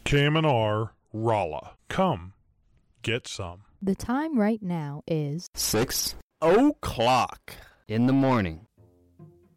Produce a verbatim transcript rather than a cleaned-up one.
K M N R, Rolla. Come, get some. The time right now is Six o'clock in the morning.